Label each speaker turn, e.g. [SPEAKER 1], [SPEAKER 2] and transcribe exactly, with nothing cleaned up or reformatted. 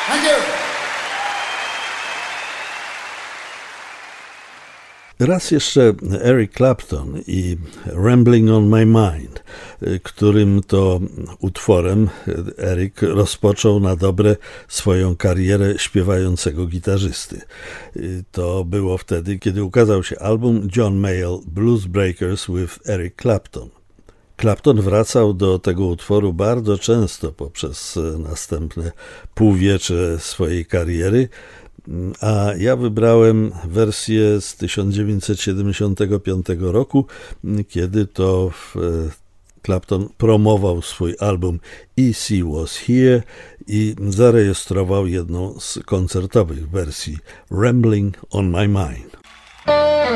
[SPEAKER 1] Thank you.
[SPEAKER 2] Raz jeszcze Eric Clapton i Rambling on My Mind, którym to utworem Eric rozpoczął na dobre swoją karierę śpiewającego gitarzysty. To było wtedy, kiedy ukazał się album John Mayall Blues Breakers with Eric Clapton. Clapton wracał do tego utworu bardzo często poprzez następne półwiecze swojej kariery, a ja wybrałem wersję z tysiąc dziewięćset siedemdziesiątego piątego roku, kiedy to Clapton promował swój album E C Was Here i zarejestrował jedną z koncertowych wersji Rambling on My Mind.